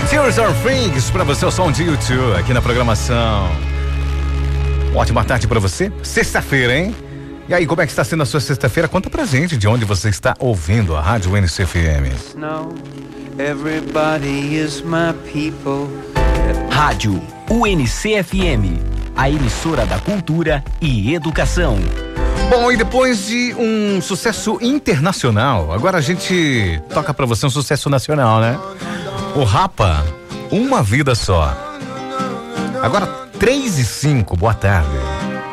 Tears Are Things pra você, o som de YouTube aqui na programação. Ótima tarde pra você. Sexta-feira, hein? E aí, como é que está sendo a sua sexta-feira? Conta pra gente de onde você está ouvindo a Rádio UNC-FM. Rádio UNC-FM, a emissora da cultura e educação. Bom, e depois de um sucesso internacional, agora a gente toca pra você um sucesso nacional, né? O Rapa, Uma Vida Só. Agora 3:05, boa tarde.